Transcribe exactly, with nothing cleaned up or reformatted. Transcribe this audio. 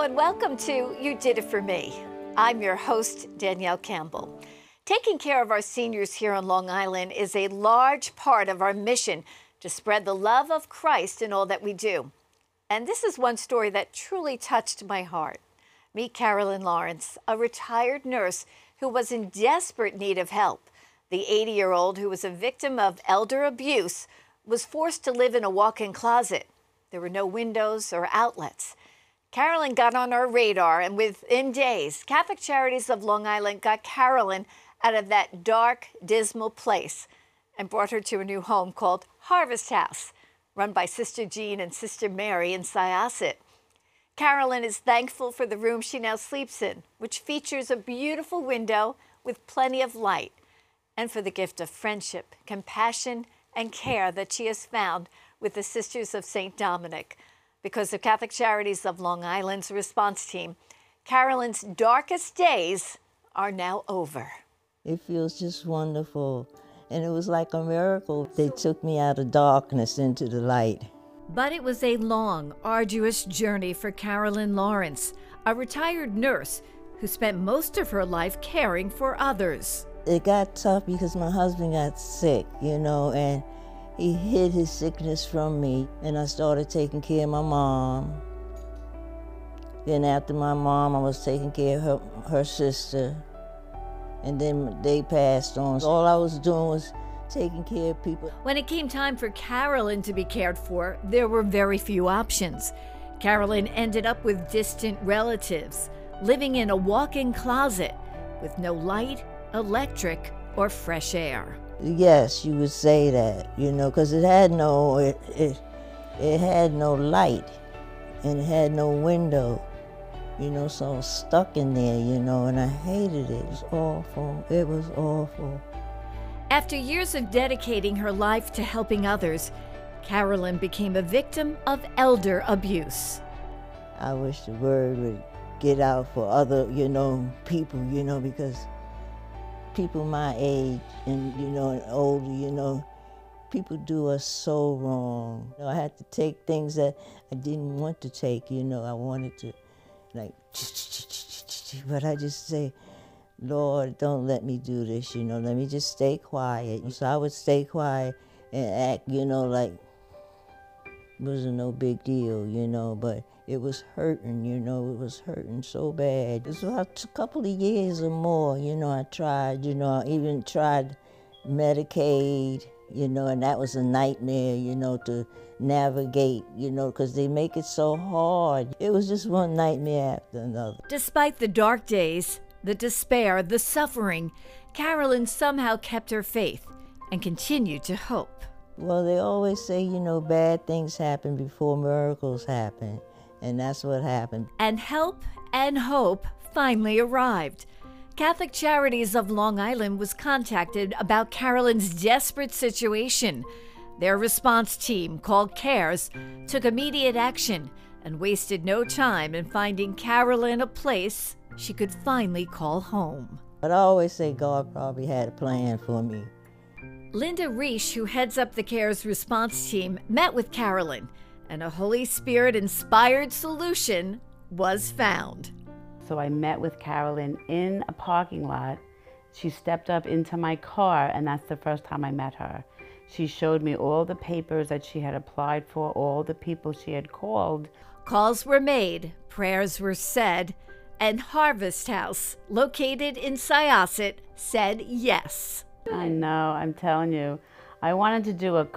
and welcome to You Did It For Me. I'm your host, Danielle Campbell. Taking care of our seniors here on Long Island is a large part of our mission to spread the love of Christ in all that we do. And this is one story that truly touched my heart. Meet Carolyn Lawrence, a retired nurse who was in desperate need of help. The eighty-year-old who was a victim of elder abuse was forced to live in a walk-in closet. There were no windows or outlets. Carolyn got on our radar, and within days, Catholic Charities of Long Island got Carolyn out of that dark, dismal place and brought her to a new home called Harvest House, run by Sister Jean and Sister Mary in Syosset. Carolyn is thankful for the room she now sleeps in, which features a beautiful window with plenty of light, and for the gift of friendship, compassion, and care that she has found with the Sisters of Saint Dominic. Because of Catholic Charities of Long Island's response team, Carolyn's darkest days are now over. It feels just wonderful, and it was like a miracle. They took me out of darkness into the light. But it was a long, arduous journey for Carolyn Lawrence, a retired nurse who spent most of her life caring for others. It got tough because my husband got sick, you know, and he hid his sickness from me, and I started taking care of my mom. Then after my mom, I was taking care of her, her sister, and then they passed on. So all I was doing was taking care of people. When it came time for Carolyn to be cared for, there were very few options. Carolyn ended up with distant relatives, living in a walk-in closet with no light, electric, or fresh air. Yes, you would say that, you know, because it had no, it, it, it had no light, and it had no window, you know, so I was stuck in there, you know, and I hated it. It was awful. It was awful. After years of dedicating her life to helping others, Carolyn became a victim of elder abuse. I wish the word would get out for other, you know, people, you know, because people my age and, you know, and older, you know, people do us so wrong. You know, I had to take things that I didn't want to take, you know. I wanted to, like, but I just say, Lord, don't let me do this, you know. Let me just stay quiet. So I would stay quiet and act, you know, like it wasn't no big deal, you know, but it was hurting, you know, it was hurting so bad. It was about a couple of years or more, you know, I tried, you know, I even tried Medicaid, you know, and that was a nightmare, you know, to navigate, you know, because they make it so hard. It was just one nightmare after another. Despite the dark days, the despair, the suffering, Carolyn somehow kept her faith and continued to hope. Well, they always say, you know, bad things happen before miracles happen. And that's what happened. And help and hope finally arrived. Catholic Charities of Long Island was contacted about Carolyn's desperate situation. Their response team, called CARES, took immediate action and wasted no time in finding Carolyn a place she could finally call home. But I always say God probably had a plan for me. Linda Reish, who heads up the CARES response team, met with Carolyn, and a Holy Spirit-inspired solution was found. So I met with Carolyn in a parking lot. She stepped up into my car, and that's the first time I met her. She showed me all the papers that she had applied for, all the people she had called. Calls were made, prayers were said, and Harvest House, located in Syosset, said yes. I know, I'm telling you. I wanted to do a